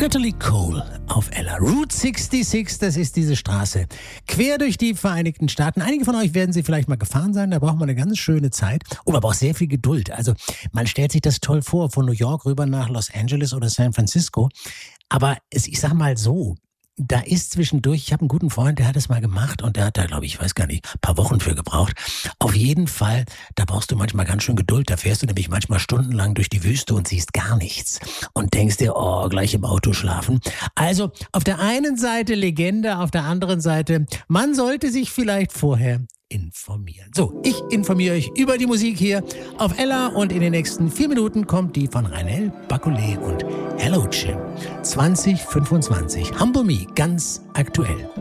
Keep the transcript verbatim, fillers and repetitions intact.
Natalie Cole auf Ella. Route sechsundsechzig, das ist diese Straße. Quer durch die Vereinigten Staaten. Einige von euch werden sie vielleicht mal gefahren sein, da braucht man eine ganz schöne Zeit. Und man braucht sehr viel Geduld. Also man stellt sich das toll vor, von New York rüber nach Los Angeles oder San Francisco. Aber es, ich sag mal so, da ist zwischendurch, ich habe einen guten Freund, der hat es mal gemacht und der hat da, glaube ich, ich weiß gar nicht, ein paar Wochen für gebraucht. Auf jeden Fall, da brauchst du manchmal ganz schön Geduld. Da fährst du nämlich manchmal stundenlang durch die Wüste und siehst gar nichts. Und denkst dir, oh, gleich im Auto schlafen. Also auf der einen Seite Legende, auf der anderen Seite, man sollte sich vielleicht vorher informieren. So, ich informiere euch über die Musik hier auf Ella und in den nächsten vier Minuten kommt die von Rainel Bacolet und Hello Jim. zwanzig fünfundzwanzig. Humble Me, ganz aktuell.